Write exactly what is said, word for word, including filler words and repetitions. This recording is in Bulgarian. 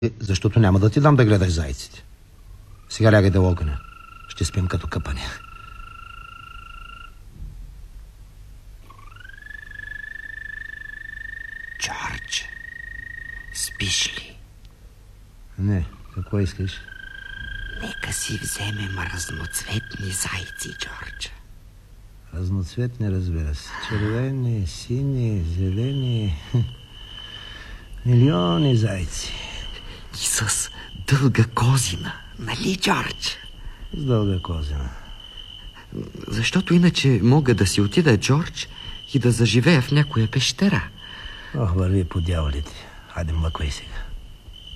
защото няма да ти дам да гледаш зайците. Сега лягай да огъня. Ще спим като къпане. Джордж, спиш ли? Не, какво искаш? Нека си вземем разноцветни зайци, Джордж. Разноцветни, разбира се. Червени, сини, зелени. Милиони зайци. И с дълга козина, нали, Джордж? С дълга козина. Защото иначе мога да си отида, Джордж, и да заживея в някоя пещера. Ох, върви по дяволите. Хайде, млъквай сега.